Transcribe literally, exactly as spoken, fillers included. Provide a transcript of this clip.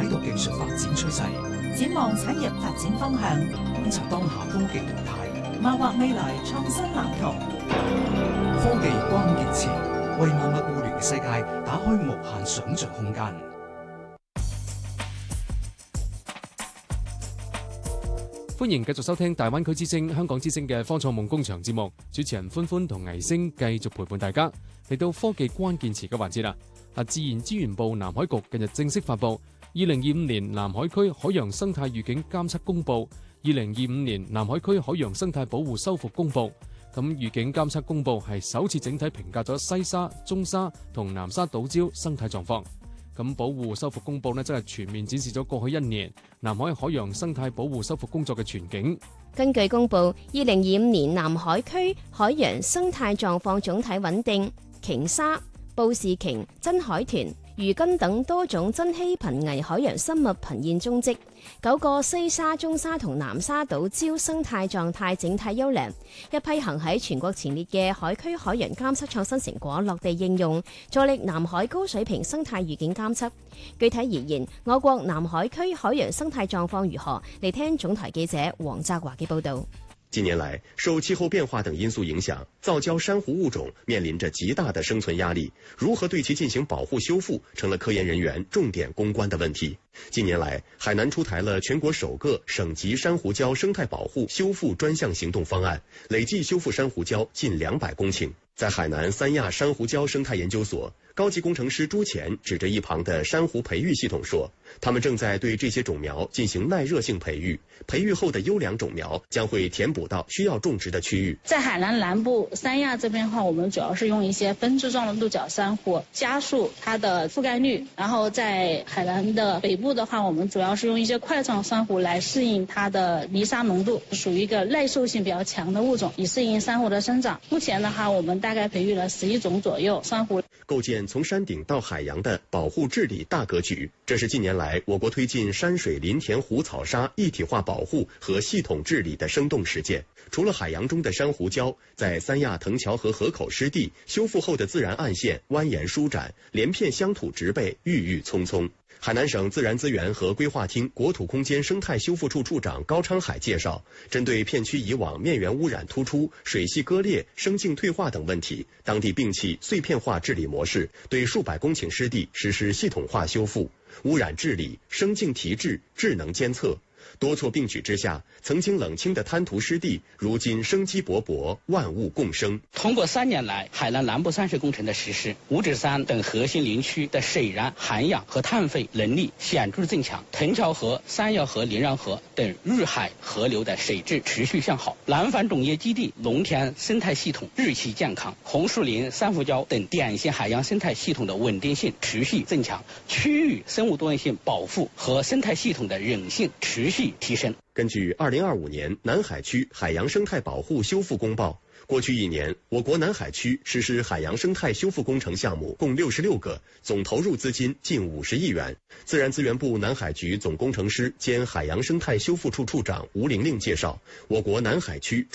解讀技術發展趨勢，展望產業發展方向，觀察當下科技動態，謀劃未來創新藍圖。科技關鍵詞，為萬物互聯世界打開無限想像空間。 歡迎繼續收聽大灣區之聲、香港之聲嘅科創夢工場節目，主持人歡歡同倪星繼續陪伴大家嚟到科技關鍵詞嘅環節啦。啊，自然資源部南海局近日正式發布二零二五年南海區海洋生態預警監測公佈，二零二五年南海區海洋生態保護修復公佈。咁預警監測公佈係首次整體評價咗西沙、中沙同南沙島礁生態狀況。咁保護修復公佈呢，真係全面展示咗過去一年南海海洋生態保護修復工作嘅全景。 根據公佈，二零二五年南海區海洋生態狀況總體穩定，鯨鯊、布氏鯨、真海豚、魚根等多種珍稀瀕危海洋生物頻現蹤跡。九個西沙、中沙同南沙島礁生態狀態整體優良，一批行喺全國前列嘅海區海洋監測創新成果落地應用，助力南海高水平生態預警監測。具體而言，我國南海區海洋生態狀況如何？嚟聽總台記者黃澤華嘅報導。 近年來，受氣候變化等因素影響，造礁珊瑚物種面臨着極大的生存壓力，如何對其進行保護修復，成了科研人員重點攻關的問題。近年來，海南出台了全國首個省級珊瑚礁生態保護修復專項行動方案，累計修復珊瑚礁近兩百公頃。在海南三亞珊瑚礁生態研究所，高級工程師朱乾指着一旁的珊瑚培育系統說，他們正在對這些種苗進行耐熱性培育，培育後的優良種苗將會填補到需要種植的區域。 在海南南部三亞這邊的話，我們主要是用一些分支狀的鹿角珊瑚加速它的覆蓋率，然後在海南的北部的話，我們主要是用一些塊狀珊瑚來適應它的泥沙濃度，屬於一個耐受性比較強的物種，以適應珊瑚的生長。目前的話，我們大概培育了十一種左右珊瑚， 構建從山頂到海洋的保護治理大格局。這是近年來我國推進山水林田湖草沙一體化保護和系統治理的生動實踐。除了海洋中的珊瑚礁，在三亞藤橋河河口濕地修復後的自然岸線蜿蜒舒展，連片鄉土植被鬱鬱蔥蔥。海南省自然資源和規劃廳國土空間生態修復處處長高昌海介紹，針對片區以往面源污染突出、水系割裂、生境退化等問題，當地摒棄碎片化治理模式，對數百公頃濕地實施系統化修復、污染治理、生境提質、智能監測。多措並舉之下，曾經冷清的灘塗濕地，如今生機勃勃，萬物共生。 通過三年來海南南部山水工程的實施，五指山等核心林區的水燃、涵養和碳費能力顯著增強，藤橋河、三藥河、連讓河等日海河流的水質持續向好，南繁種業基地農田生態系統日趨健康，紅樹林、珊瑚礁等典型海洋生態系統的穩定性持續增強，區域生物多樣性保護和生態系統的韌性持續提升。 根據二零二五年南海區海洋生態保護修復公報，過去一年，我國南海區實施海洋生態修復工程項目共六十六個，總投入資金近五十億元。自然資源部南海局總工程師兼海洋生態修復處處長吳玲玲介紹，我國南海區